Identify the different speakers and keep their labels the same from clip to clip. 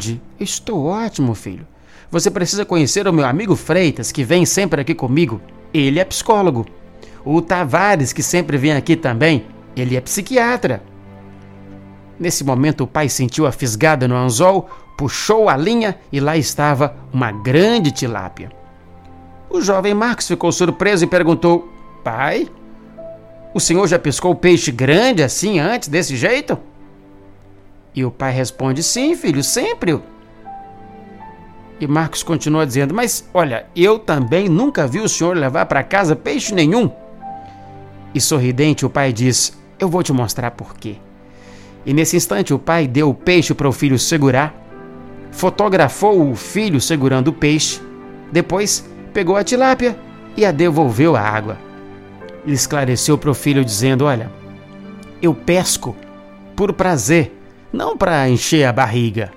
Speaker 1: responde: estou ótimo, filho. Você precisa conhecer o meu amigo Freitas, que vem sempre aqui comigo. Ele é psicólogo. O Tavares, que sempre vem aqui também, ele é psiquiatra. Nesse momento, o pai sentiu a fisgada no anzol, puxou a linha e lá estava uma grande tilápia. O jovem Marcos ficou surpreso e perguntou: pai, o senhor já pescou peixe grande assim antes, desse jeito? E o pai responde: sim, filho, sempre. E Marcos continua dizendo: mas olha, eu também nunca vi o senhor levar para casa peixe nenhum. E sorridente o pai diz: eu vou te mostrar por quê. E nesse instante o pai deu o peixe para o filho segurar, fotografou o filho segurando o peixe, depois pegou a tilápia e a devolveu à água. Ele esclareceu para o filho dizendo: olha, eu pesco por prazer, não para encher a barriga.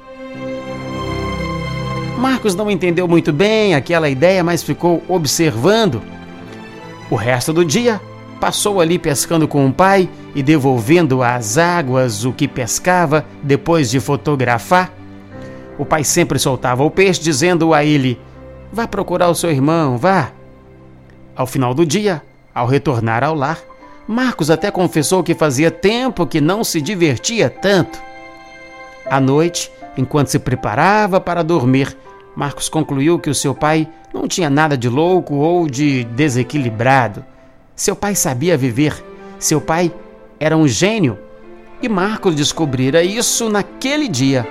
Speaker 1: Marcos não entendeu muito bem aquela ideia, mas ficou observando. O resto do dia passou ali pescando com o pai e devolvendo às águas o que pescava depois de fotografar. O pai sempre soltava o peixe, dizendo a ele: vá procurar o seu irmão, vá. Ao final do dia, ao retornar ao lar, Marcos até confessou que fazia tempo que não se divertia tanto. À noite, enquanto se preparava para dormir, Marcos concluiu que o seu pai não tinha nada de louco ou de desequilibrado. Seu pai sabia viver, seu pai era um gênio, e Marcos descobrira isso naquele dia.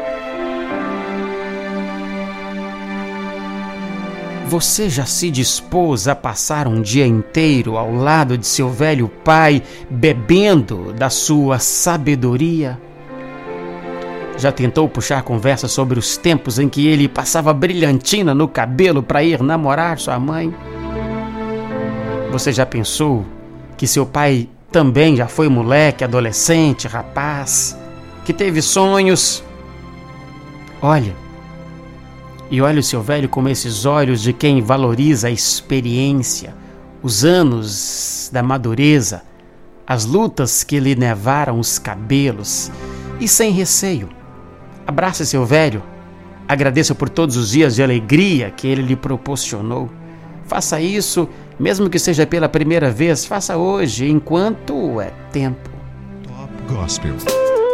Speaker 1: Você já se dispôs a passar um dia inteiro ao lado de seu velho pai, bebendo da sua sabedoria? Já tentou puxar conversa sobre os tempos em que ele passava brilhantina no cabelo para ir namorar sua mãe? Você já pensou que seu pai também já foi moleque, adolescente, rapaz, que teve sonhos? Olha o seu velho com esses olhos de quem valoriza a experiência, os anos da madureza, as lutas que lhe nevaram os cabelos, e sem receio. Abrace seu velho, agradeça por todos os dias de alegria que ele lhe proporcionou. Faça isso, mesmo que seja pela primeira vez, faça hoje, enquanto é tempo.
Speaker 2: Top Gospel.